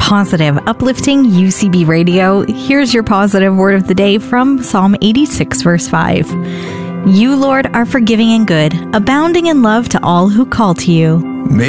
positive, uplifting UCB Radio. Here's your positive word of the day from Psalm 86, verse 5. You, Lord, are forgiving and good, abounding in love to all who call to you.